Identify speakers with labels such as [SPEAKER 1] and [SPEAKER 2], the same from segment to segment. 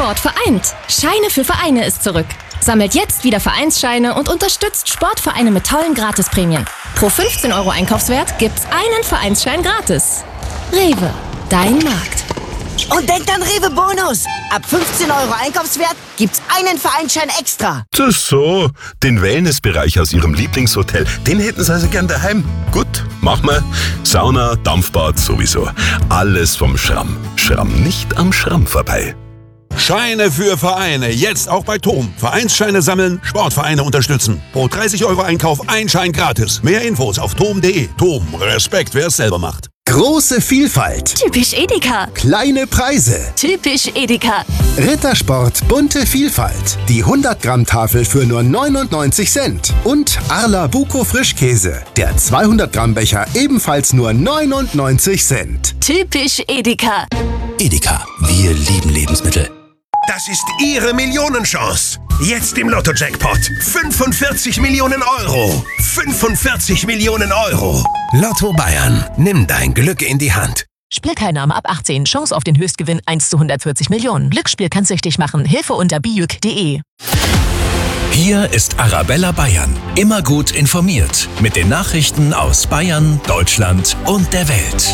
[SPEAKER 1] Sport vereint. Scheine für Vereine ist zurück. Sammelt jetzt wieder Vereinsscheine und unterstützt Sportvereine mit tollen Gratisprämien. Pro 15 € Einkaufswert gibt's einen Vereinsschein gratis. Rewe, dein Markt.
[SPEAKER 2] Und denkt an Rewe Bonus. Ab 15 € Einkaufswert gibt's einen Vereinsschein extra.
[SPEAKER 3] Das so. Den Wellnessbereich aus Ihrem Lieblingshotel, den hätten Sie also gern daheim. Gut, machen wir. Sauna, Dampfbad sowieso. Alles vom Schramm. Schramm nicht am Schramm vorbei.
[SPEAKER 4] Scheine für Vereine, jetzt auch bei TOM. Vereinsscheine sammeln, Sportvereine unterstützen. Pro 30 € Einkauf ein Schein gratis. Mehr Infos auf tom.de. TOM, Respekt, wer es selber macht.
[SPEAKER 5] Große Vielfalt.
[SPEAKER 6] Typisch Edeka.
[SPEAKER 5] Kleine Preise.
[SPEAKER 6] Typisch Edeka.
[SPEAKER 5] Rittersport bunte Vielfalt. Die 100-Gramm-Tafel für nur 99 Cent. Und Arla Buko Frischkäse. Der 200-Gramm-Becher ebenfalls nur 99 Cent.
[SPEAKER 6] Typisch Edeka.
[SPEAKER 5] Edeka, wir lieben Lebensmittel.
[SPEAKER 7] Das ist Ihre Millionenchance. Jetzt im Lotto-Jackpot. 45 Millionen €. 45 Millionen €. Lotto Bayern. Nimm dein Glück in die Hand.
[SPEAKER 8] Spielteilnahme ab 18. Chance auf den Höchstgewinn 1:140 Millionen. Glücksspiel kann süchtig machen. Hilfe unter bijuk.de.
[SPEAKER 9] Hier ist Arabella Bayern. Immer gut informiert. Mit den Nachrichten aus Bayern, Deutschland und der Welt.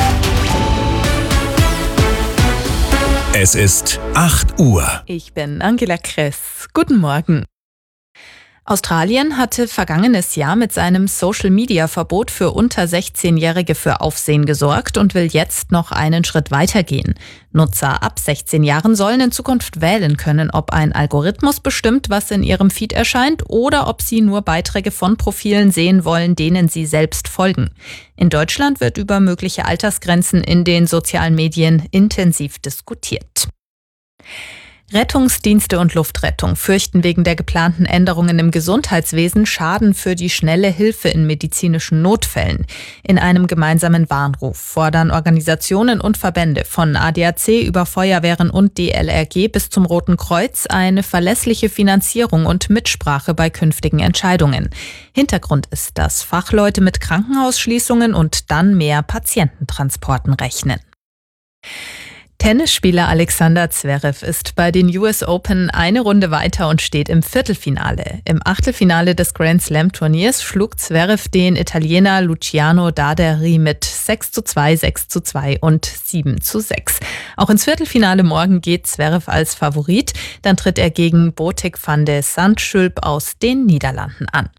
[SPEAKER 9] Es ist 8 Uhr.
[SPEAKER 10] Ich bin Angela Kress. Guten Morgen. Australien hatte vergangenes Jahr mit seinem Social-Media-Verbot für unter 16-Jährige für Aufsehen gesorgt und will jetzt noch einen Schritt weitergehen. Nutzer ab 16 Jahren sollen in Zukunft wählen können, ob ein Algorithmus bestimmt, was in ihrem Feed erscheint, oder ob sie nur Beiträge von Profilen sehen wollen, denen sie selbst folgen. In Deutschland wird über mögliche Altersgrenzen in den sozialen Medien intensiv diskutiert. Rettungsdienste und Luftrettung fürchten wegen der geplanten Änderungen im Gesundheitswesen Schaden für die schnelle Hilfe in medizinischen Notfällen. In einem gemeinsamen Warnruf fordern Organisationen und Verbände von ADAC über Feuerwehren und DLRG bis zum Roten Kreuz eine verlässliche Finanzierung und Mitsprache bei künftigen Entscheidungen. Hintergrund ist, dass Fachleute mit Krankenhausschließungen und dann mehr Patiententransporten rechnen. Tennisspieler Alexander Zverev ist bei den US Open eine Runde weiter und steht im Viertelfinale. Im Achtelfinale des Grand Slam Turniers schlug Zverev den Italiener Luciano Daderi mit 6:2, 6:2 und 7:6. Auch ins Viertelfinale morgen geht Zverev als Favorit. Dann tritt er gegen Botic van de Zandschulp aus den Niederlanden an.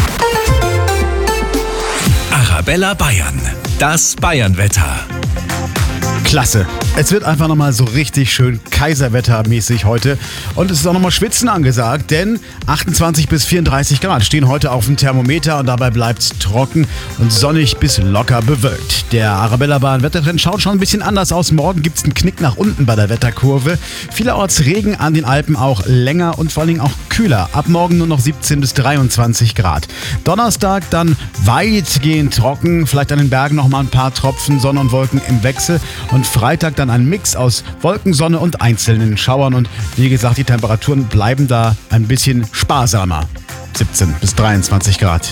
[SPEAKER 9] Arabella Bayern. Das Bayernwetter.
[SPEAKER 11] Klasse. Es wird einfach nochmal so richtig schön Kaiserwettermäßig heute. Und es ist auch nochmal Schwitzen angesagt, denn 28 bis 34 Grad stehen heute auf dem Thermometer und dabei bleibt es trocken und sonnig bis locker bewölkt. Der Arabella Bayern Wettertrend schaut schon ein bisschen anders aus. Morgen gibt es einen Knick nach unten bei der Wetterkurve. Vielerorts Regen, an den Alpen auch länger und vor allen Dingen auch kühler. Ab morgen nur noch 17 bis 23 Grad. Donnerstag dann weitgehend trocken, vielleicht an den Bergen nochmal ein paar Tropfen, Sonne und Wolken im Wechsel. Und Freitag dann ein Mix aus Wolken, Sonne und einzelnen Schauern. Und wie gesagt, die Temperaturen bleiben da ein bisschen sparsamer. 17 bis 23 Grad.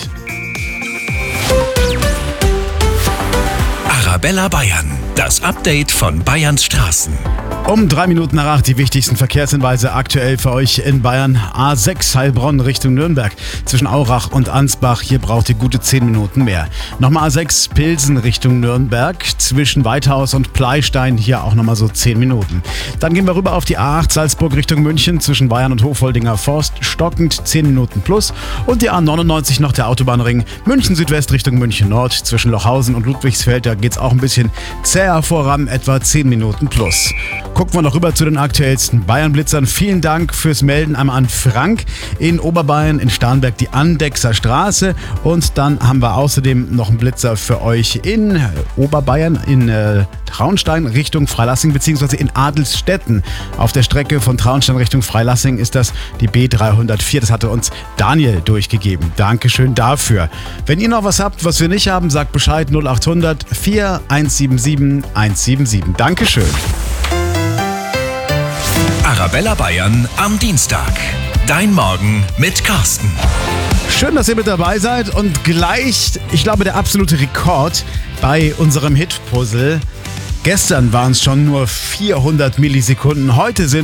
[SPEAKER 9] Arabella Bayern. Das Update von Bayerns Straßen.
[SPEAKER 11] Um 3 Minuten nach 8 die wichtigsten Verkehrshinweise aktuell für euch in Bayern. A6 Heilbronn Richtung Nürnberg. Zwischen Aurach und Ansbach, hier braucht ihr gute 10 Minuten mehr. Nochmal A6 Pilsen Richtung Nürnberg. Zwischen Weithaus und Pleistein, hier auch nochmal so 10 Minuten. Dann gehen wir rüber auf die A8 Salzburg Richtung München. Zwischen Bayern und Hofoldinger Forst stockend 10 Minuten plus. Und die A99 noch der Autobahnring München Südwest Richtung München Nord. Zwischen Lochhausen und Ludwigsfeld, da geht's auch ein bisschen zäher voran, etwa 10 Minuten plus. Gucken wir noch rüber zu den aktuellsten Bayern-Blitzern. Vielen Dank fürs Melden einmal an Frank in Oberbayern, in Starnberg die Andechser Straße. Und dann haben wir außerdem noch einen Blitzer für euch in Oberbayern, in Traunstein Richtung Freilassing, beziehungsweise in Adelsstetten. Auf der Strecke von Traunstein Richtung Freilassing ist das die B304. Das hatte uns Daniel durchgegeben. Dankeschön dafür. Wenn ihr noch was habt, was wir nicht haben, sagt Bescheid 0800 4177 177. Dankeschön.
[SPEAKER 9] Arabella Bayern am Dienstag. Dein Morgen mit Carsten.
[SPEAKER 11] Schön, dass ihr mit dabei seid und gleich, ich glaube, der absolute Rekord bei unserem Hit-Puzzle. Gestern waren es schon nur 400 Millisekunden, heute sind